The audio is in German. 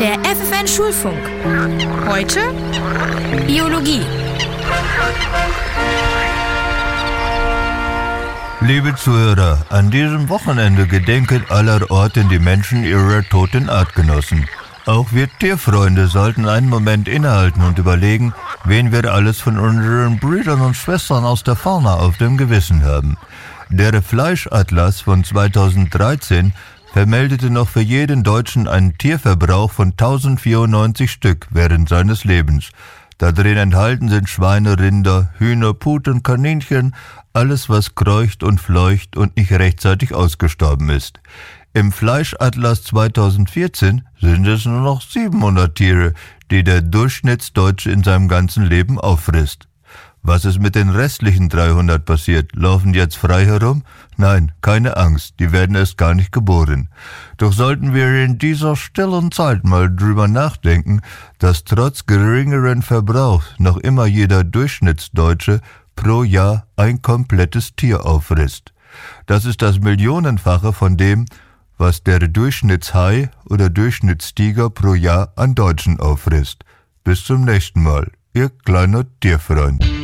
Der FFN Schulfunk. Heute Biologie. Liebe Zuhörer, an diesem Wochenende gedenken allerorten die Menschen ihrer toten Artgenossen. Auch wir Tierfreunde sollten einen Moment innehalten und überlegen, wen wir alles von unseren Brüdern und Schwestern aus der Fauna auf dem Gewissen haben. Der Fleischatlas von 2013 vermeldete noch für jeden Deutschen einen Tierverbrauch von 1094 Stück während seines Lebens. Darin enthalten sind Schweine, Rinder, Hühner, Puten, Kaninchen, alles was kreucht und fleucht und nicht rechtzeitig ausgestorben ist. Im Fleischatlas 2014 sind es nur noch 700 Tiere, die der Durchschnittsdeutsche in seinem ganzen Leben auffrisst. Was ist mit den restlichen 300 passiert? Laufen die jetzt frei herum? Nein, keine Angst, die werden erst gar nicht geboren. Doch sollten wir in dieser stillen Zeit mal drüber nachdenken, dass trotz geringeren Verbrauchs noch immer jeder Durchschnittsdeutsche pro Jahr ein komplettes Tier auffrisst. Das ist das Millionenfache von dem, was der Durchschnittshai oder Durchschnittstiger pro Jahr an Deutschen auffrisst. Bis zum nächsten Mal, Ihr kleiner Tierfreund.